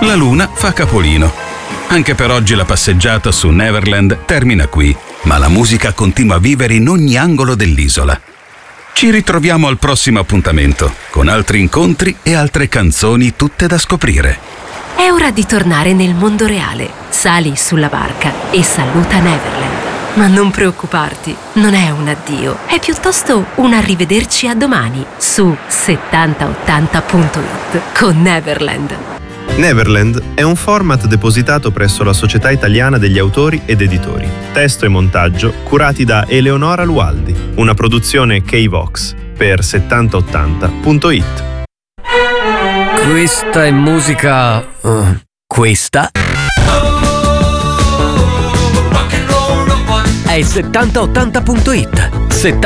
la luna fa capolino. Anche per oggi la passeggiata su Neverland termina qui, ma la musica continua a vivere in ogni angolo dell'isola. Ci ritroviamo al prossimo appuntamento, con altri incontri e altre canzoni tutte da scoprire. È ora di tornare nel mondo reale. Sali sulla barca e saluta Neverland. Ma non preoccuparti, non è un addio, è piuttosto un arrivederci a domani su 7080.it con Neverland. Neverland è un format depositato presso la Società Italiana degli Autori ed Editori. Testo e montaggio curati da Eleonora Lualdi. Una produzione K-Vox per 7080.it. Questa è musica... questa? È 7080.it.